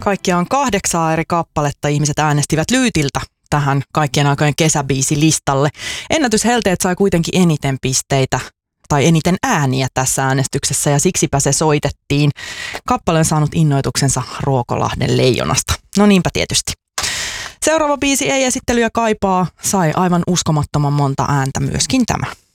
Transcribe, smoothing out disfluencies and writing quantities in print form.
Kaikkiaan 8 eri kappaletta ihmiset äänestivät Lyytiltä tähän kaikkien aikojen kesäbiisilistalle. Ennätyshelteet sai kuitenkin eniten pisteitä tai eniten ääniä tässä äänestyksessä ja siksipä se soitettiin. Kappale on saanut innoituksensa Ruokolahden leijonasta. No niinpä tietysti. Seuraava biisi Ei esittelyä kaipaa sai aivan uskomattoman monta ääntä myöskin tämä.